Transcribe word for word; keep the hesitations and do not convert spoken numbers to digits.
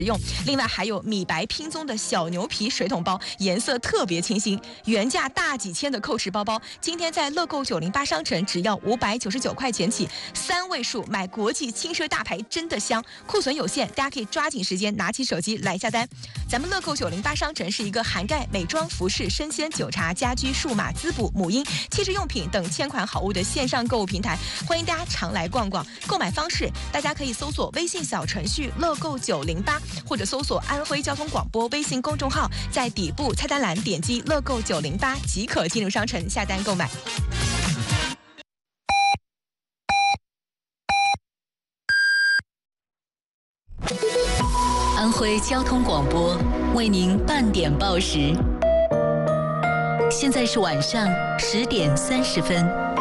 用。另外还有米白拼宗的小牛皮水桶包，颜色特别清新，原价大几千的蔻驰包包，今天在乐购九零八商城只要五百九十九块钱起，三位数买国际轻奢大牌真的香，库存有限，大家可以抓紧时间拿起手机来下单。咱们乐购九零八商城是一个涵盖美妆、服饰、生鲜、酒茶、家居、数码、滋补、母婴、气质用品等千款好物的线上购物平台，欢迎大家常来逛逛。购买方式，大家可以搜索微信小程序乐购九零八，或者搜索安徽交通广播微信公众号，在底部菜单栏点击乐购九零八即可进入商城下单购买。 安徽交通广播为您半点报时，现在是晚上十点三十分。